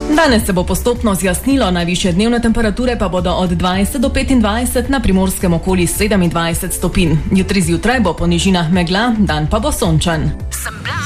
Danes se bo postopno zjasnilo, najvišje dnevne temperature pa bodo od 20 do 25, na Primorskem okoli 27 stopinj. Jutri zjutraj bo po nižinah megla, dan pa bo sončen.